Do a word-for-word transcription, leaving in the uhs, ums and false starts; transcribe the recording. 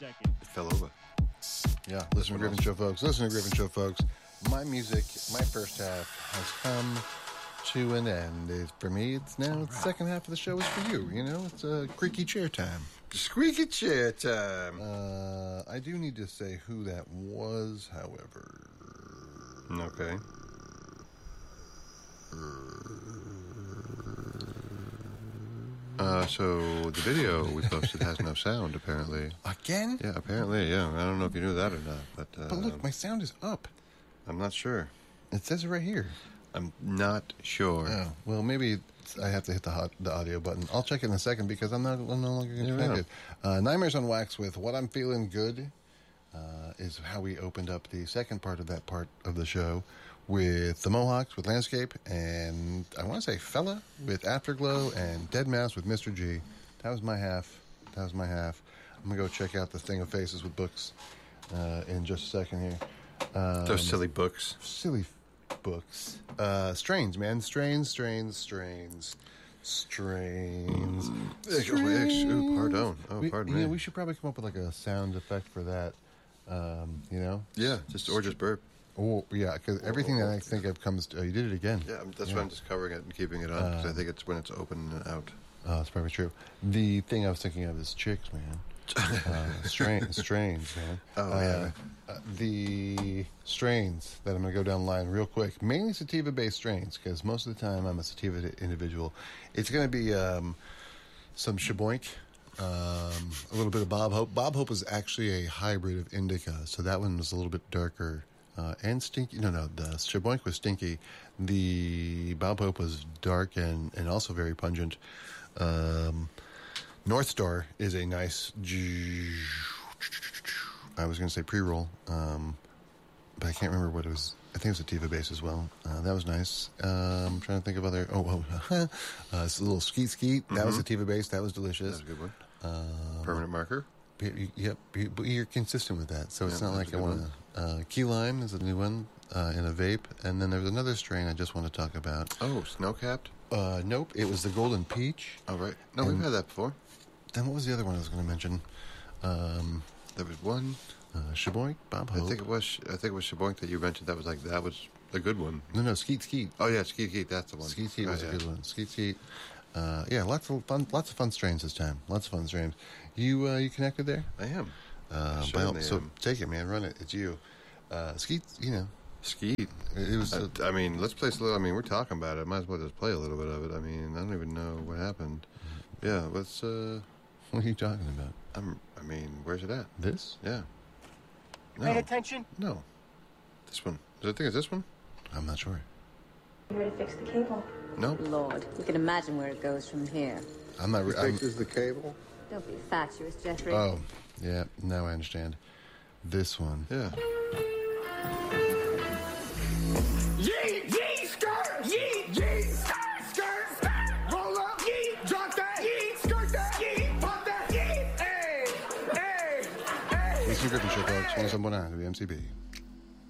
second. It fell over. Yeah, listen to Griffin Show, folks. Listen to Griffin Show, folks. My music, my first half has come to an end. It's, for me, it's now the second half of the show is for you. You know, it's a uh, creaky chair time. Squeaky chair time. Uh, I do need to say who that was, however. Okay. Uh, so the video we posted has no sound, apparently. Again? Yeah, apparently, yeah. I don't know if you knew that or not, but... Uh, but look, my sound is up. I'm not sure. It says it right here. I'm not sure. Oh, well, maybe I have to hit the hot, the audio button. I'll check it in a second because I'm not I'm no longer connected. Uh, Nightmares on Wax with What I'm Feeling Good uh, is how we opened up the second part of that part of the show with the Mohawks with Landscape, and I want to say Fella with Afterglow, and Dead Mouse with Mister G. That was my half. That was my half. I'm going to go check out the Thing of Faces with Books uh, in just a second here. Um, Those silly books. Silly books. Uh, strains, man. Strains, strains, strains. Strains. strains. Ooh, pardon. Oh, we, pardon yeah, me. we should probably come up with like a sound effect for that. Um, you know? Yeah, just or just burp. Oh, yeah, because everything that I think of comes to... Oh, you did it again. Yeah, that's yeah. why I'm just covering it and keeping it on, because uh, I think it's when it's open and out. Oh, that's probably true. The thing I was thinking of is chicks, man. uh, strain, strains, man. Oh, uh, yeah. Uh, the strains that I'm going to go down the line real quick, mainly sativa-based strains, because most of the time I'm a sativa individual. It's going to be um, some Sheboink, um, a little bit of Bob Hope. Bob Hope is actually a hybrid of indica, so that one was a little bit darker uh, and stinky. No, no, the Sheboink was stinky. The Bob Hope was dark and, and also very pungent. Um, North Star is a nice... I was going to say pre-roll, um, but I can't remember what it was. I think it was a sativa base as well. Uh, that was nice. Um, I'm trying to think of other... Oh, oh uh, it's a little skeet skeet. That mm-hmm. was sativa base. That was delicious. That was a good one. Um, Permanent marker? Yep, but you're consistent with that, so it's yeah, not like I want to... Uh, Key Lime is a new one uh, in a vape, and then there's another strain I just want to talk about. Oh, snow-capped? Uh, nope, it was the Golden Peach. Oh, right. No, and we've had that before. Then what was the other one I was going to mention? Um... There was one, uh, Sheboink, Bob Hope. I think it was. I think it was Sheboink that you mentioned. That was like that was a good one. No, no, Skeet Skeet. Oh yeah, Skeet Skeet. That's the one. Skeet Skeet oh, was yeah. a good one. Skeet Skeet. Uh, yeah, lots of fun, lots of fun strains this time. Lots of fun strains. You, uh, you connected there? I am. Uh, sure well, so am. take it, man. Run it. It's you. Uh, Skeet. You know. Skeet. It was. I, a, I mean, let's play a little. I mean, we're talking about it. Might as well just play a little bit of it. I mean, I don't even know what happened. Yeah. Let's. Uh, what are you talking about? I'm. I mean, where's it at? This? Yeah. No. Pay attention? No. This one. Does I think it's this one? I'm not sure. You ready to fix the cable? No. Lord, you can imagine where it goes from here. I'm not. Re- fixes the cable. Don't be fatuous, Jeffrey. Oh, yeah. Now I understand. This one. Yeah. Yee, yee, skirt, yee, yee, skirt, skirt, skirt, roll up, yee, drop that, yee, skirt that, yee, pop that, yee, hey, hey, hey. Listen to Griffin Show, folks. one oh seven point nine W M C B.